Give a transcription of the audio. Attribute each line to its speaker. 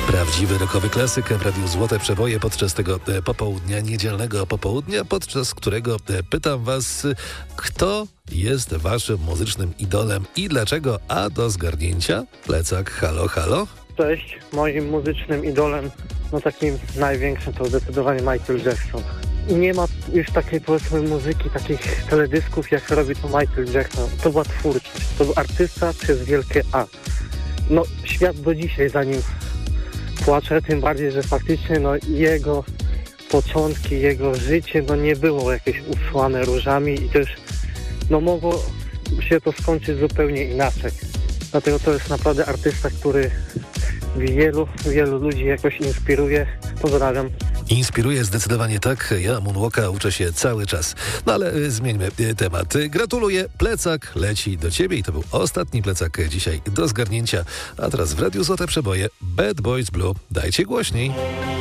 Speaker 1: Prawdziwy rockowy klasyk w Radiu Złote Przeboje podczas tego popołudnia, niedzielnego popołudnia, podczas którego pytam was, kto jest waszym muzycznym idolem i dlaczego? A do zgarnięcia plecak halo, halo.
Speaker 2: Cześć, moim muzycznym idolem, takim największym to zdecydowanie Michael Jackson. I nie ma już takiej, powiedzmy, muzyki, takich teledysków, jak robi to Michael Jackson. To była twórczość, to był artysta przez wielkie A. Świat do dzisiaj za nim płacze, tym bardziej, że faktycznie jego początki, jego życie nie było jakieś usłane różami i też mogło się to skończyć zupełnie inaczej. Dlatego to jest naprawdę artysta, który wielu ludzi jakoś inspiruje. Pozdrawiam.
Speaker 1: Inspiruje zdecydowanie tak. Ja moonwalka uczę się cały czas. Ale zmieńmy temat. Gratuluję. Plecak leci do ciebie i to był ostatni plecak dzisiaj do zgarnięcia. A teraz w Radiu Złote Przeboje Bad Boys Blue. Dajcie głośniej.